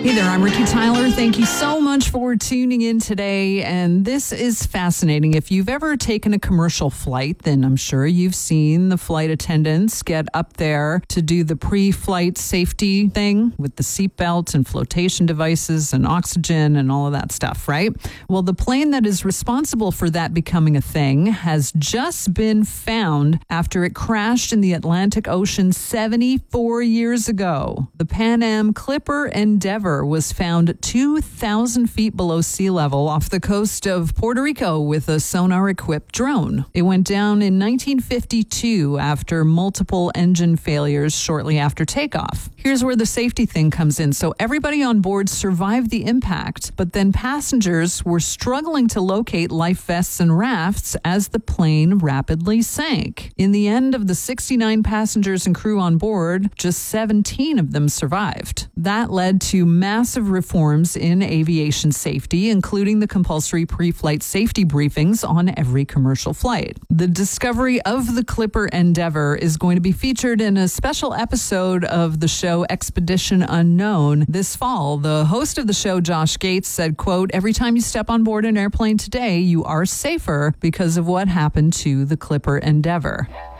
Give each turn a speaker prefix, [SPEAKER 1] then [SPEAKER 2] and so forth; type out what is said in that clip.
[SPEAKER 1] Hey there, I'm Ricky Tyler. Thank you so much for tuning in today. And this is fascinating. If you've ever taken a commercial flight, then I'm sure you've seen the flight attendants get up there to do the pre-flight safety thing with the seatbelt and flotation devices and oxygen and all of that stuff, right? Well, the plane that is responsible for that becoming a thing has just been found after it crashed in the Atlantic Ocean 74 years ago. The Pan Am Clipper Endeavour was found 2,000 feet below sea level off the coast of Puerto Rico with a sonar-equipped drone. It went down in 1952 after multiple engine failures shortly after takeoff. Here's where the safety thing comes in. So everybody on board survived the impact, but then passengers were struggling to locate life vests and rafts as the plane rapidly sank. In the end, of the 69 passengers and crew on board, just 17 of them survived. That led to massive reforms in aviation safety, including the compulsory pre-flight safety briefings on every commercial flight. The discovery of the Clipper Endeavour is going to be featured in a special episode of the show Expedition Unknown this fall. The host of the show, Josh Gates, said, quote, "Every time you step on board an airplane today, you are safer because of what happened to the Clipper Endeavour."